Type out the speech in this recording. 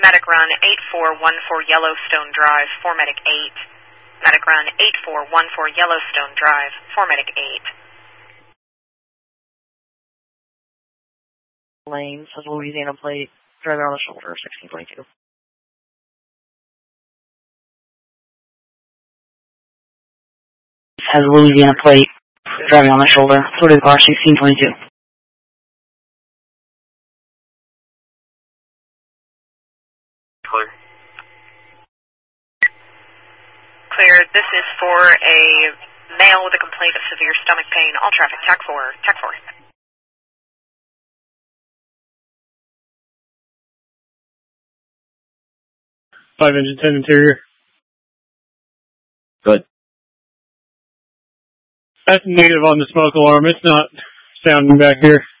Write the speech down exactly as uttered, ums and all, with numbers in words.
Medic run eight four one four Yellowstone Drive, four Medic eight. Medic run eight four one four Yellowstone Drive, four Medic eight. Lanes, has Louisiana plate, driver on the shoulder, sixteen twenty-two. Has Louisiana plate, driving on the shoulder, through the car, sixteen twenty-two. Clear. Clear. This is for a male with a complaint of severe stomach pain. All traffic, TAC four, TAC four. Five engine ten interior. Good. That's negative on the smoke alarm. It's not sounding back here.